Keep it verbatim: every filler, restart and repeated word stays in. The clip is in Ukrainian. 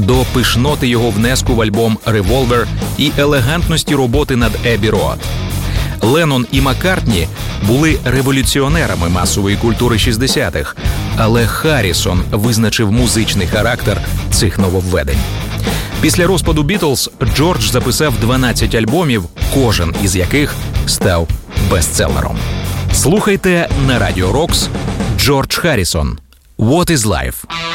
до пишноти його внеску в альбом «Revolver» і елегантності роботи над «Abbey Road». Леннон і Маккартні були революціонерами масової культури шістдесятих, але Харрісон визначив музичний характер цих нововведень. Після розпаду «Бітлз» Джордж записав дванадцять альбомів, кожен із яких став бестселером. Слухайте на Радіо Рокс Джордж Харрісон «What is Life».